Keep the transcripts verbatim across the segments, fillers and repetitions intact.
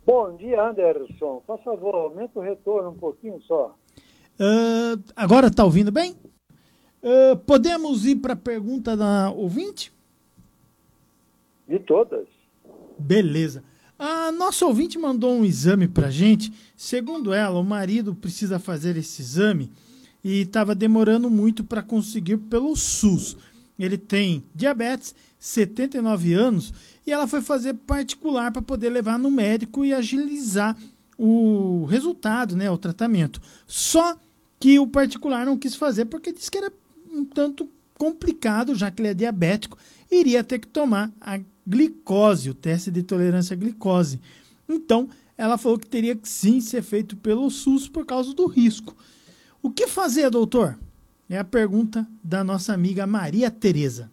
Bom dia, Anderson. Por favor, aumenta o retorno um pouquinho só. Uh, agora está ouvindo bem? Uh, podemos ir para a pergunta da ouvinte? De todas. Beleza. A nossa ouvinte mandou um exame para gente. Segundo ela, o marido precisa fazer esse exame e estava demorando muito para conseguir pelo SUS. Ele tem diabetes, setenta e nove anos, e ela foi fazer particular para poder levar no médico e agilizar o resultado, né, o tratamento. Só que o particular não quis fazer porque disse que era um tanto complicado, já que ele é diabético, iria ter que tomar a glicose, o teste de tolerância à glicose. Então, ela falou que teria que sim ser feito pelo SUS por causa do risco. O que fazer, doutor? É a pergunta da nossa amiga Maria Tereza.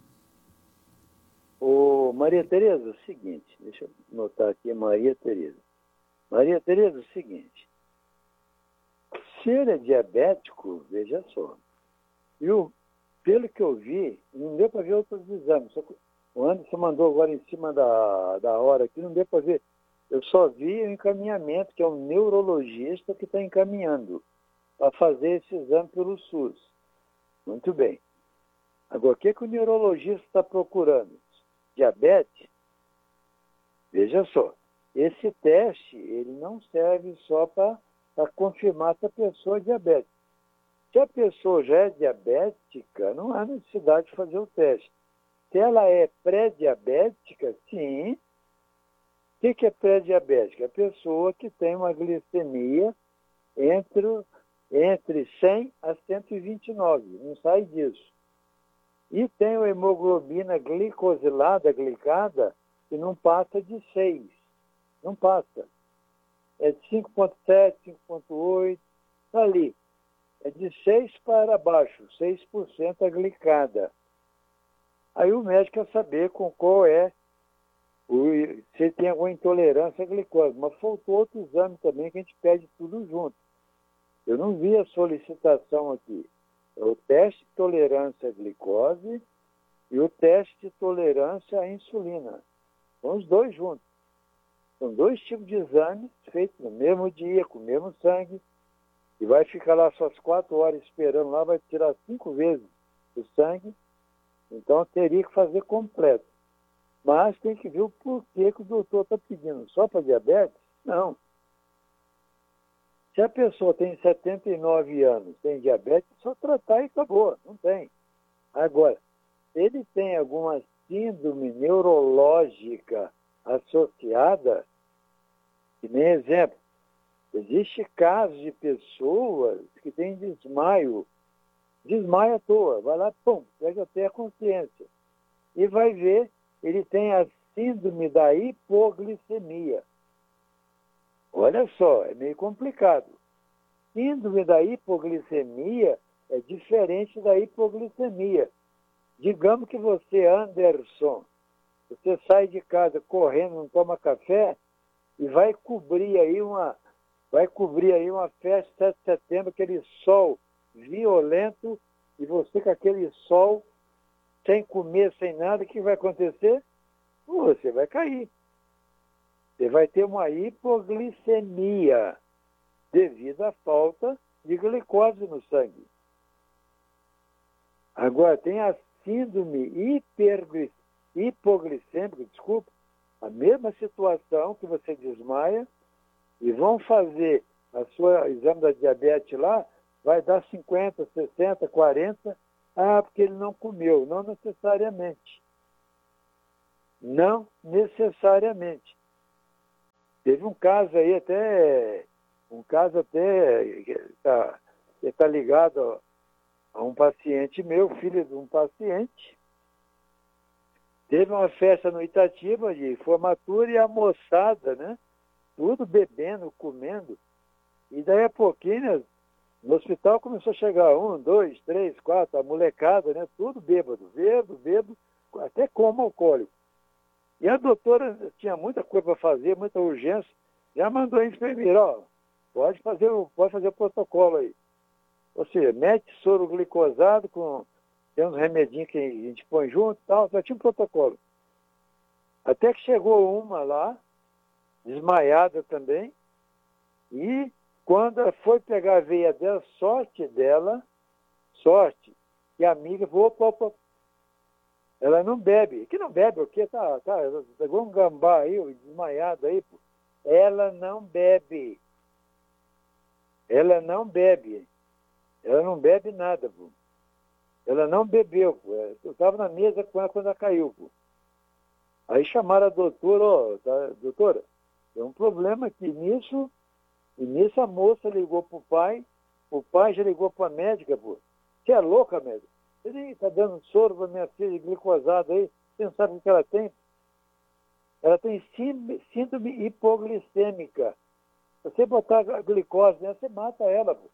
Ô, Maria Tereza, é o seguinte, deixa eu anotar aqui, Maria Tereza. Maria Tereza, é o seguinte, se ele é diabético, veja só, viu? Pelo que eu vi, não deu para ver outros exames. Só que o Anderson mandou agora em cima da, da hora aqui, não deu para ver. Eu só vi o encaminhamento, que é um neurologista que está encaminhando para fazer esse exame pelo SUS. Muito bem. Agora, o que, que o neurologista está procurando? Diabetes? Veja só, esse teste ele não serve só para confirmar se a pessoa é diabética. Se a pessoa já é diabética, não há necessidade de fazer o teste. Se ela é pré-diabética, sim. O que, que é pré-diabética? É a pessoa que tem uma glicemia entre, entre cem a cento e vinte e nove, não sai disso. E tem a hemoglobina glicosilada, glicada, que não passa de seis. Não passa. É de cinco vírgula sete, cinco vírgula oito, está ali. É de seis para baixo, seis por cento a glicada. Aí o médico quer saber com qual é, o, se tem alguma intolerância à glicose. Mas faltou outro exame também que a gente pede tudo junto. Eu não vi a solicitação aqui. É o teste de tolerância à glicose e o teste de tolerância à insulina. São os dois juntos. São dois tipos de exames feitos no mesmo dia, com o mesmo sangue. E vai ficar lá suas quatro horas esperando lá, vai tirar cinco vezes o sangue. Então teria que fazer completo. Mas tem que ver o porquê que o doutor está pedindo. Só para diabetes? Não. Se a pessoa tem setenta e nove anos, tem diabetes, é só tratar e acabou. Não tem. Agora, se ele tem alguma síndrome neurológica associada, que nem exemplo, existe casos de pessoas que têm desmaio, desmaia à toa, vai lá, pum, pega até a consciência. E vai ver, ele tem a síndrome da hipoglicemia. Olha só, é meio complicado. Síndrome da hipoglicemia é diferente da hipoglicemia. Digamos que você, Anderson, você sai de casa correndo, não toma café e vai cobrir aí uma, vai cobrir aí uma festa de sete de setembro, aquele sol violento, e você com aquele sol, sem comer, sem nada, o que vai acontecer? Você vai cair. Você vai ter uma hipoglicemia devido à falta de glicose no sangue. Agora, tem a síndrome hiperglicemia, hipoglicêmica, desculpa, a mesma situação que você desmaia e vão fazer a sua exame da diabetes lá, vai dar cinquenta, sessenta, quarenta, ah, porque ele não comeu. Não necessariamente. Não necessariamente. Teve um caso aí até, um caso até, que está tá ligado a um paciente meu, filho de um paciente. Teve uma festa no Itatiba de formatura e a moçada, né? Tudo bebendo, comendo. E daí a pouquinho, né, no hospital começou a chegar um, dois, três, quatro, a molecada, né? Tudo bêbado, bêbado, bêbado, até como alcoólico. E a doutora tinha muita coisa para fazer, muita urgência, já mandou a enfermeira, ó, pode fazer, pode fazer o protocolo aí. Ou seja, mete soro glicosado com... Tem uns remedinhos que a gente põe junto e tal, só tinha um protocolo. Até que chegou uma lá, desmaiada também. E quando ela foi pegar a veia dela, sorte dela, sorte, que a amiga falou, opa, opa, ela não bebe. Que não bebe, o quê? Tá, tá, pegou um gambá aí, desmaiado aí, pô. Ela não bebe. Ela não bebe. Ela não bebe nada, pô. Ela não bebeu, pô. Eu estava na mesa com ela quando ela caiu, pô. Aí chamaram a doutora, ó, tá, doutora, tem um problema aqui nisso, e nisso a moça ligou pro pai, o pai já ligou para a médica, pô. Você é louca, médica? Ele está dando soro para minha filha glicosada aí, você não sabe o que ela tem? Ela tem síndrome hipoglicêmica. Se você botar a glicose nela, você mata ela, pô.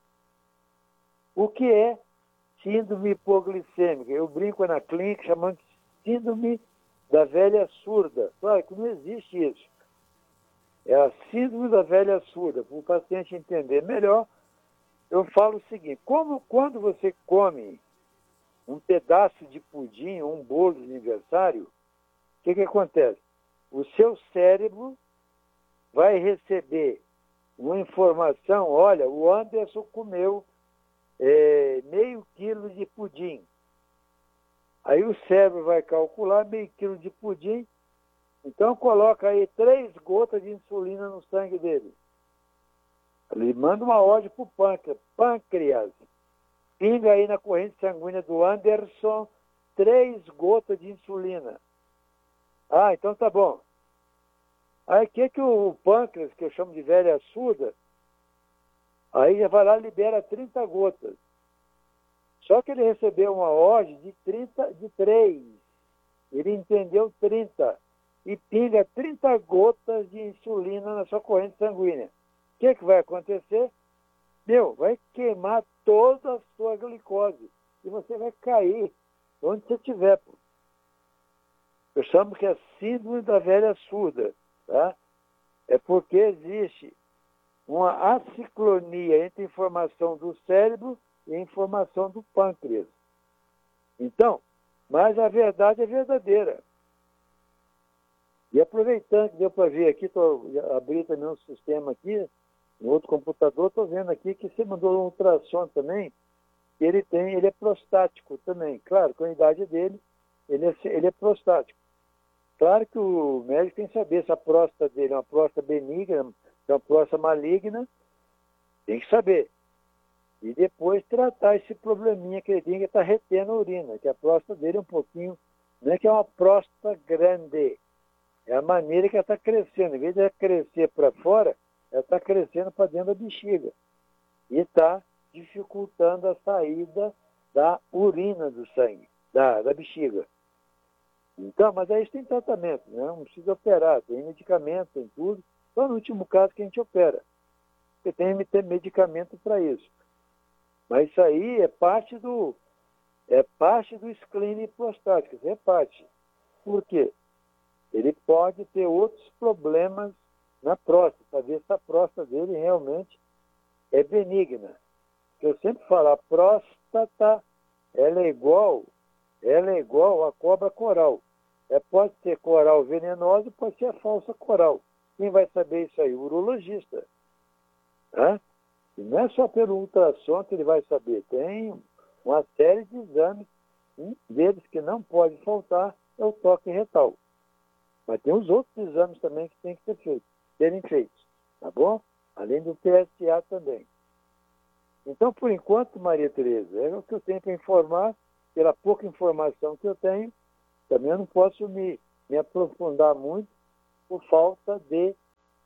O que é síndrome hipoglicêmica? Eu brinco na clínica chamando de síndrome da velha surda. Claro que não existe isso. É a síndrome da velha surda. Para o paciente entender melhor, eu falo o seguinte, como quando você come um pedaço de pudim ou um bolo de aniversário, o que, que acontece? O seu cérebro vai receber uma informação, olha, o Anderson comeu é, meio quilo de pudim. Aí o cérebro vai calcular meio quilo de pudim, então coloca aí três gotas de insulina no sangue dele. Ele manda uma ordem para o pâncreas, pâncreas, pinga aí na corrente sanguínea do Anderson três gotas de insulina. Ah, então tá bom. Aí o que, que o pâncreas, que eu chamo de velha surda, aí já vai lá e libera trinta gotas. Só que ele recebeu uma ordem de trinta, de três. Ele entendeu trinta. E pinga trinta gotas de insulina na sua corrente sanguínea. O que, que vai acontecer? Meu, vai queimar toda a sua glicose. E você vai cair onde você estiver. Pô. Eu chamo que é síndrome da velha surda. Tá? É porque existe uma aciclonia entre a informação do cérebro e a informação do pâncreas. Então, mas a verdade é verdadeira. E aproveitando que deu para ver aqui, tô, abri também um sistema aqui, no outro computador, estou vendo aqui que você mandou um ultrassom também, que ele tem, ele é prostático também. Claro, com a idade dele, ele é, ele é prostático. Claro que o médico tem que saber se a próstata dele é uma próstata benigna, se é uma próstata maligna, tem que saber. E depois tratar esse probleminha que ele tem que está retendo a urina, que a próstata dele é um pouquinho, não é que é uma próstata grande, é a maneira que ela está crescendo. Em vez de ela crescer para fora, ela está crescendo para dentro da bexiga. E está dificultando a saída da urina do sangue, da, da bexiga. Então, mas aí isso tem tratamento, né? Não precisa operar, tem medicamento, tem tudo. Só no último caso que a gente opera. Porque tem que ter medicamento para isso. Mas isso aí é parte do, é parte do screening prostático, isso é parte. Por quê? Ele pode ter outros problemas na próstata, para ver se a próstata dele realmente é benigna. Eu sempre falo, a próstata, ela é igual, ela é igual a cobra coral. É, pode ser coral venenosa, pode ser a falsa coral. Quem vai saber isso aí? O urologista. Né? E não é só pelo ultrassom que ele vai saber. Tem uma série de exames. Um deles que não pode faltar é o toque retal. Mas tem os outros exames também que tem que ser feitos, serem feitos. Tá bom? Além do P S A também. Então, por enquanto, Maria Tereza, é o que eu tenho para informar. Pela pouca informação que eu tenho, também eu não posso me, me aprofundar muito por falta de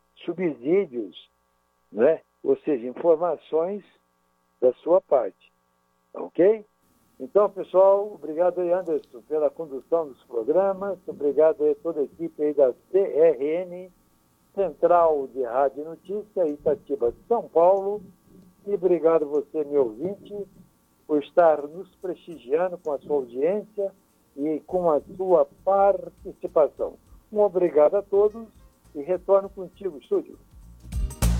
subsídios, né? Ou seja, informações da sua parte. Ok? Então, pessoal, obrigado aí, Anderson, pela condução dos programas. Obrigado aí a toda a equipe aí da C R N, Central de Rádio Notícia, Itatiba, São Paulo. E obrigado você, meu ouvinte, por estar nos prestigiando com a sua audiência e com a sua participação. Um obrigado a todos e retorno contigo, estúdio.